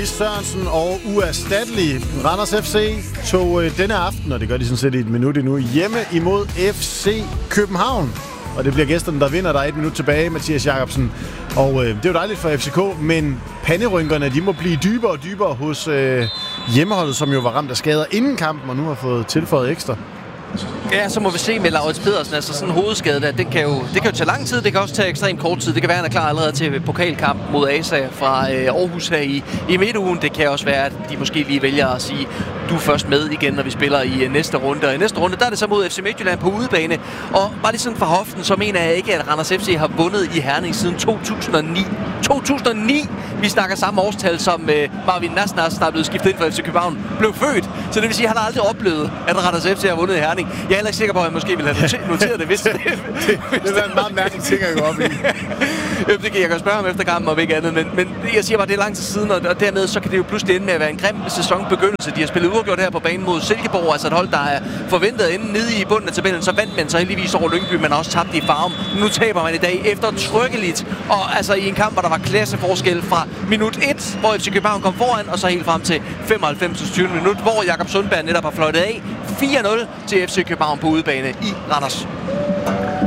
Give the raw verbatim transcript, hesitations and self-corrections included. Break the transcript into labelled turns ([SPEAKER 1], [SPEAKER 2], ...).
[SPEAKER 1] Lis Sørensen og uerstattelig Randers F C tog øh, denne aften, og det gør de sådan set i et minut endnu, hjemme imod F C København. Og det bliver gæsterne, der vinder. Der er et minut tilbage, Mathias Jacobsen. Og øh, det er jo dejligt for F C K, men panderynkerne, de må blive dybere og dybere hos øh, hjemmeholdet, som jo var ramt af skader inden kampen, og nu har fået tilføjet ekstra.
[SPEAKER 2] Ja, så må vi se med Laurits Pedersen. Altså sådan en hovedskade der, det kan, jo, det kan jo tage lang tid, det kan også tage ekstremt kort tid. Det kan være, at han er klar allerede til pokalkamp mod A S A fra øh, Aarhus her i, i midtugen. Det kan også være, at de måske lige vælger at sige, du er først med igen, når vi spiller i øh, næste runde. Og i næste runde, der er det så mod F C Midtjylland på udebane. Og bare lige sådan fra hoften, så mener jeg ikke, at Randers F C har vundet i Herning siden to tusind og ni. to tusind og ni! Vi snakker samme årstal, som øh, Marvin Nasnas, der er blevet skiftet ind for F C København, blev født. Så det vil sige, at han har aldrig oplevet, at Randers F C har vundet i Herning. Jeg er heller ikke sikker på, at han måske ville have noteret det, hvis det...
[SPEAKER 1] det, det er en meget mærkelig ting at gå op i.
[SPEAKER 2] Jamen, det kan jeg godt spørge ham efter kampen, om ikke andet. Men, men jeg siger bare, det er lang tid siden, og, og dermed så kan det jo pludselig ende med at være en grim sæsonbegyndelse. De har spillet uafgjort her på banen mod Silkeborg, altså et hold, der er forventet at ende nede i bunden af tabellen. Så vandt man så heldigvis over Lyngby, men også tabt i Farum. Nu taber man i dag eftertrykkeligt, og altså i en kamp, hvor der var klasseforskel fra minut et, hvor F C København kom foran, og så helt frem til femoghalvfems tyvende minut, hvor Jakob Sundberg netop har fløjtet af fire nul til F C København på udebane i Randers.